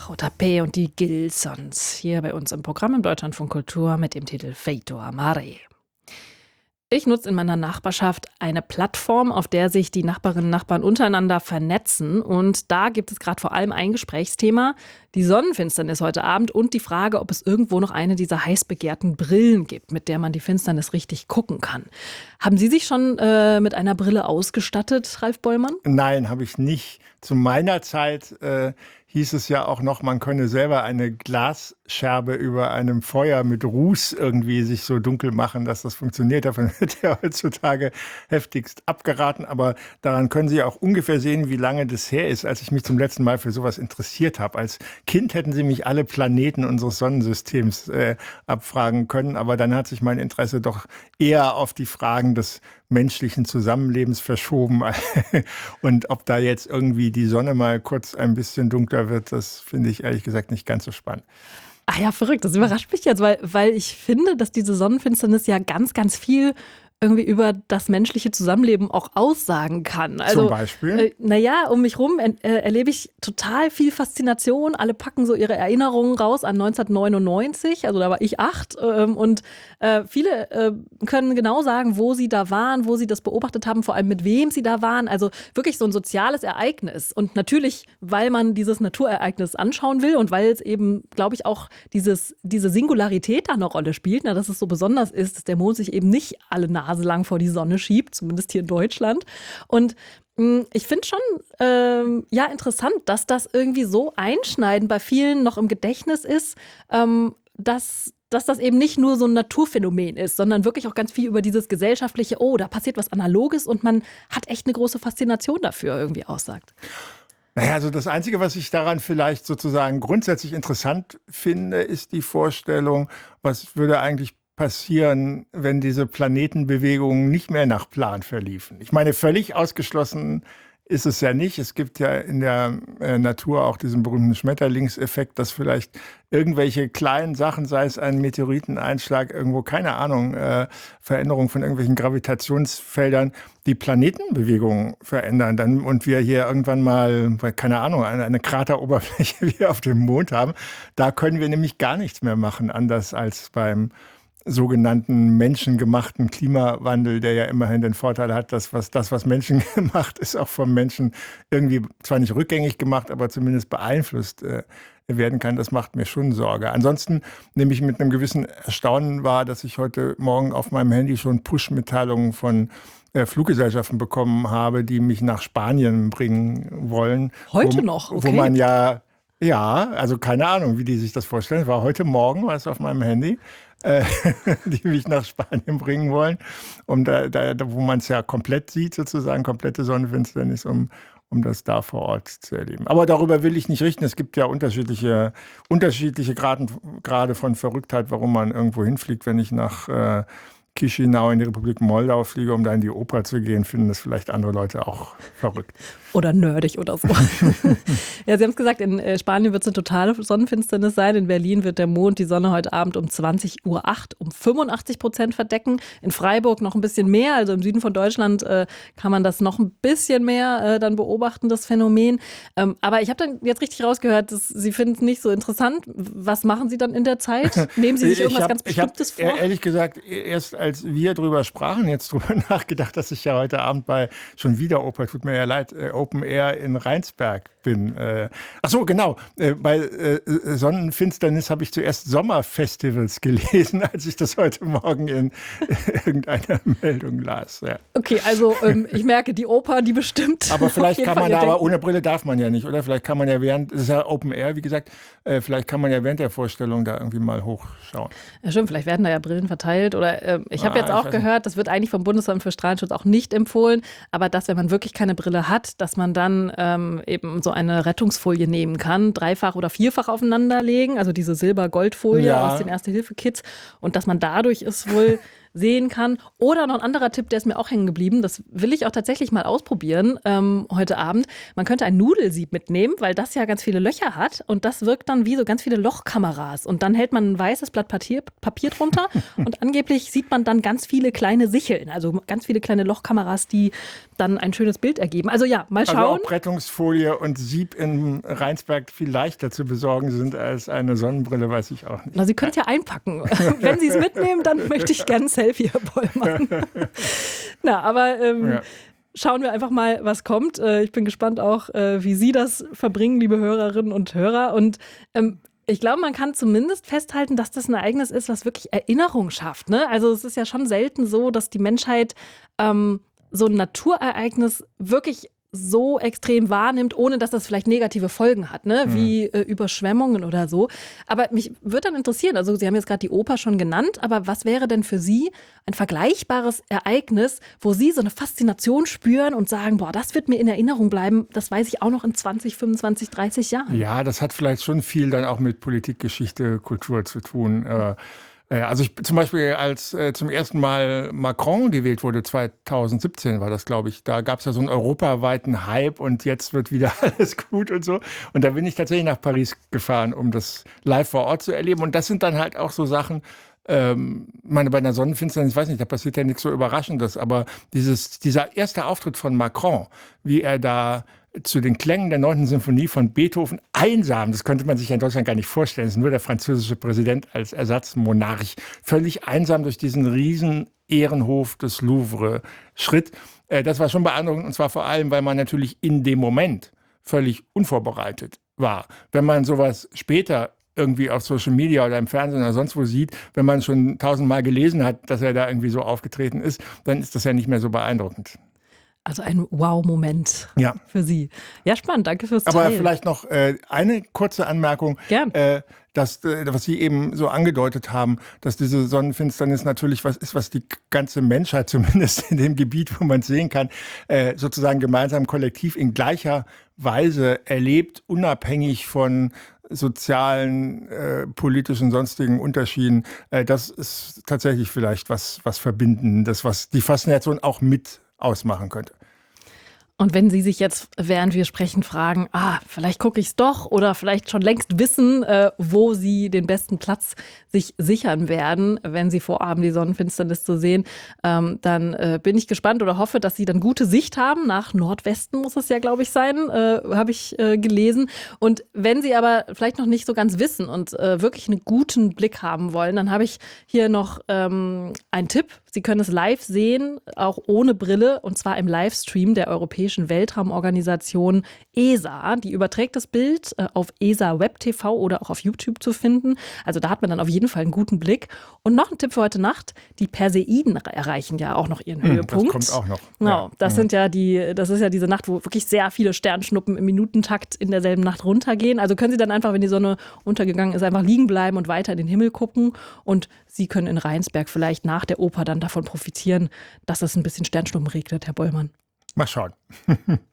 J.P. und die Gilsons hier bei uns im Programm im Deutschlandfunk Kultur mit dem Titel Feito a Mare. Ich nutze in meiner Nachbarschaft eine Plattform, auf der sich die Nachbarinnen und Nachbarn untereinander vernetzen. Und da gibt es gerade vor allem ein Gesprächsthema, die Sonnenfinsternis heute Abend und die Frage, ob es irgendwo noch eine dieser heiß begehrten Brillen gibt, mit der man die Finsternis richtig gucken kann. Haben Sie sich schon mit einer Brille ausgestattet, Ralf Bollmann? Nein, habe ich nicht. Zu meiner Zeit hieß es ja auch noch, man könne selber eine Glasscherbe über einem Feuer mit Ruß irgendwie sich so dunkel machen, dass das funktioniert. Davon wird ja heutzutage heftigst abgeraten. Aber daran können Sie auch ungefähr sehen, wie lange das her ist, als ich mich zum letzten Mal für sowas interessiert habe. Als Kind hätten Sie mich alle Planeten unseres Sonnensystems abfragen können. Aber dann hat sich mein Interesse doch eher auf die Fragen des menschlichen Zusammenlebens verschoben. Und ob da jetzt irgendwie die Sonne mal kurz ein bisschen dunkler wird, das finde ich ehrlich gesagt nicht ganz so spannend. Ach ja, verrückt. Das überrascht mich jetzt, weil ich finde, dass diese Sonnenfinsternis ja ganz, ganz viel irgendwie über das menschliche Zusammenleben auch aussagen kann. Also, Zum Beispiel? Naja, um mich rum erlebe ich total viel Faszination. Alle packen so ihre Erinnerungen raus an 1999, also da war ich 8. Und viele können genau sagen, wo sie da waren, wo sie das beobachtet haben, vor allem mit wem sie da waren. Also wirklich so ein soziales Ereignis. Und natürlich, weil man dieses Naturereignis anschauen will und weil es eben, glaube ich, auch diese Singularität da eine Rolle spielt, dass es so besonders ist, dass der Mond sich eben nicht alle Nase lang vor die Sonne schiebt, zumindest hier in Deutschland. Und ich finde schon interessant, dass das irgendwie so einschneidend bei vielen noch im Gedächtnis ist, dass das eben nicht nur so ein Naturphänomen ist, sondern wirklich auch ganz viel über dieses gesellschaftliche, da passiert was Analoges und man hat echt eine große Faszination dafür irgendwie aussagt. Naja, also das Einzige, was ich daran vielleicht sozusagen grundsätzlich interessant finde, ist die Vorstellung, was würde eigentlich passieren, wenn diese Planetenbewegungen nicht mehr nach Plan verliefen. Ich meine, völlig ausgeschlossen ist es ja nicht. Es gibt ja in der Natur auch diesen berühmten Schmetterlingseffekt, dass vielleicht irgendwelche kleinen Sachen, sei es ein Meteoriteneinschlag, irgendwo, keine Ahnung, Veränderung von irgendwelchen Gravitationsfeldern, die Planetenbewegungen verändern. Und wir hier irgendwann mal, keine Ahnung, eine Krateroberfläche wie auf dem Mond haben. Da können wir nämlich gar nichts mehr machen, anders als beim sogenannten menschengemachten Klimawandel, der ja immerhin den Vorteil hat, dass was Menschen gemacht ist, auch vom Menschen irgendwie zwar nicht rückgängig gemacht, aber zumindest beeinflusst werden kann. Das macht mir schon Sorge. Ansonsten nehme ich mit einem gewissen Erstaunen wahr, dass ich heute Morgen auf meinem Handy schon Push-Mitteilungen von Fluggesellschaften bekommen habe, die mich nach Spanien bringen wollen. Heute noch? Okay. Wo man also keine Ahnung, wie die sich das vorstellen. War heute Morgen, war es auf meinem Handy, die mich nach Spanien bringen wollen, wo man es ja komplett sieht, sozusagen, komplette Sonnenfinsternis, um das da vor Ort zu erleben. Aber darüber will ich nicht richten. Es gibt ja unterschiedliche Grade von Verrücktheit, warum man irgendwo hinfliegt. Wenn ich nach Chisinau in die Republik Moldau fliege, um da in die Oper zu gehen, finden das vielleicht andere Leute auch verrückt. Oder nerdig oder so. Ja, Sie haben es gesagt, in Spanien wird es eine totale Sonnenfinsternis sein. In Berlin wird der Mond die Sonne heute Abend um 20:08 Uhr um 85% verdecken. In Freiburg noch ein bisschen mehr, also im Süden von Deutschland kann man das noch ein bisschen mehr dann beobachten, das Phänomen. Aber ich habe dann jetzt richtig rausgehört, dass Sie finden es nicht so interessant. Was machen Sie dann in der Zeit? Nehmen Sie sich irgendwas ganz Bestimmtes vor? Ehrlich gesagt, erst als wir drüber sprachen, jetzt drüber nachgedacht, dass ich ja heute Abend bei schon wieder Oper, tut mir ja leid, Open Air in Rheinsberg bin. Ach so, genau. Bei Sonnenfinsternis habe ich zuerst Sommerfestivals gelesen, als ich das heute Morgen in irgendeiner Meldung las. Ja. Okay, also ich merke, die Oper, die bestimmt. Aber vielleicht kann man aber ohne Brille darf man ja nicht, oder? Vielleicht kann man ja das ist ja Open Air, wie gesagt, vielleicht kann man ja während der Vorstellung da irgendwie mal hochschauen. Ja, stimmt, vielleicht werden da ja Brillen verteilt. Oder ich habe jetzt auch gehört, das wird eigentlich vom Bundesamt für Strahlenschutz auch nicht empfohlen, aber dass, wenn man wirklich keine Brille hat, dass man dann eben so eine Rettungsfolie nehmen kann, 3-fach oder 4-fach aufeinander legen, also diese Silber-Gold-Folie aus den Erste-Hilfe-Kits, und dass man dadurch es wohl sehen kann. Oder noch ein anderer Tipp, der ist mir auch hängen geblieben, das will ich auch tatsächlich mal ausprobieren heute Abend. Man könnte ein Nudelsieb mitnehmen, weil das ja ganz viele Löcher hat und das wirkt dann wie so ganz viele Lochkameras. Und dann hält man ein weißes Blatt Papier drunter und angeblich sieht man dann ganz viele kleine Sicheln, also ganz viele kleine Lochkameras, die dann ein schönes Bild ergeben. Also ja, mal schauen. Also auch Rettungsfolie und Sieb in Rheinsberg viel leichter zu besorgen sind als eine Sonnenbrille, weiß ich auch nicht. Na, Sie können es ja einpacken. Wenn Sie es mitnehmen, dann möchte ich gerne ein Selfie, Herr Bollmann. Na, aber schauen wir einfach mal, was kommt. Ich bin gespannt auch, wie Sie das verbringen, liebe Hörerinnen und Hörer. Und ich glaube, man kann zumindest festhalten, dass das ein Ereignis ist, was wirklich Erinnerung schafft. Ne? Also es ist ja schon selten so, dass die Menschheit so ein Naturereignis wirklich so extrem wahrnimmt, ohne dass das vielleicht negative Folgen hat, ne? Wie Überschwemmungen oder so. Aber mich würde dann interessieren, also Sie haben jetzt gerade die Oper schon genannt, aber was wäre denn für Sie ein vergleichbares Ereignis, wo Sie so eine Faszination spüren und sagen, boah, das wird mir in Erinnerung bleiben, das weiß ich auch noch in 20, 25, 30 Jahren? Ja, das hat vielleicht schon viel dann auch mit Politik, Geschichte, Kultur zu tun. Also zum Beispiel, als zum ersten Mal Macron gewählt wurde, 2017 war das, glaube ich, da gab es ja so einen europaweiten Hype und jetzt wird wieder alles gut und so. Und da bin ich tatsächlich nach Paris gefahren, um das live vor Ort zu erleben. Und das sind dann halt auch so Sachen, meine, bei einer Sonnenfinsternis, ich weiß nicht, da passiert ja nichts so Überraschendes, aber dieser erste Auftritt von Macron, wie er da zu den Klängen der 9. Sinfonie von Beethoven einsam, das könnte man sich ja in Deutschland gar nicht vorstellen, es ist nur der französische Präsident als Ersatzmonarch, völlig einsam durch diesen riesen Ehrenhof des Louvre schritt. Das war schon beeindruckend, und zwar vor allem, weil man natürlich in dem Moment völlig unvorbereitet war. Wenn man sowas später irgendwie auf Social Media oder im Fernsehen oder sonst wo sieht, wenn man schon 1000-mal gelesen hat, dass er da irgendwie so aufgetreten ist, dann ist das ja nicht mehr so beeindruckend. Also ein Wow-Moment für Sie. Ja, spannend, danke fürs Teilen. Aber vielleicht noch eine kurze Anmerkung. Gern. Was Sie eben so angedeutet haben, dass diese Sonnenfinsternis natürlich was ist, was die ganze Menschheit, zumindest in dem Gebiet, wo man es sehen kann, sozusagen gemeinsam kollektiv in gleicher Weise erlebt, unabhängig von sozialen, politischen, sonstigen Unterschieden. Das ist tatsächlich vielleicht was Verbindendes, was die Faszination auch mit ausmachen könnte. Und wenn Sie sich jetzt, während wir sprechen, fragen, vielleicht gucke ich es doch oder vielleicht schon längst wissen, wo Sie den besten Platz sich sichern werden, wenn Sie vorhaben, die Sonnenfinsternis zu sehen, dann bin ich gespannt oder hoffe, dass Sie dann gute Sicht haben. Nach Nordwesten muss es ja, glaube ich, sein, habe ich gelesen. Und wenn Sie aber vielleicht noch nicht so ganz wissen und wirklich einen guten Blick haben wollen, dann habe ich hier noch einen Tipp. Sie können es live sehen, auch ohne Brille, und zwar im Livestream der Europäischen Weltraumorganisation ESA. Die überträgt das Bild auf ESA Web TV oder auch auf YouTube zu finden. Also da hat man dann auf jeden Fall einen guten Blick. Und noch ein Tipp für heute Nacht: Die Perseiden erreichen ja auch noch ihren Höhepunkt. Das kommt auch noch. Genau, das ist ja diese Nacht, wo wirklich sehr viele Sternschnuppen im Minutentakt in derselben Nacht runtergehen. Also können Sie dann einfach, wenn die Sonne untergegangen ist, einfach liegen bleiben und weiter in den Himmel gucken. Und Sie können in Rheinsberg vielleicht nach der Oper dann davon profitieren, dass es ein bisschen Sternschnuppen regnet, Herr Bollmann. Mal schauen.